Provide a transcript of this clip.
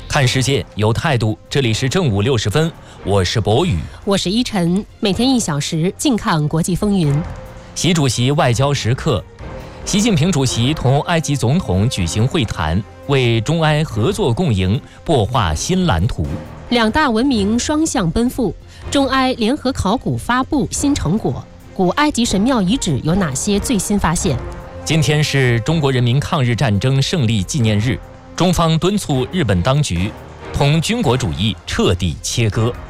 看世界有态度，这里是正午60分，我是博宇， 我是依晨，每天1小时，静看国际风云。 习主席外交时刻，习近平主席同埃及总统举行会谈，为中埃合作共赢擘画新蓝图。 两大文明双向奔赴，中埃联合考古发布新成果。古埃及神庙遗址有哪些最新发现？ 今天是中国人民抗日战争胜利纪念日，中方敦促日本当局同军国主义彻底切割。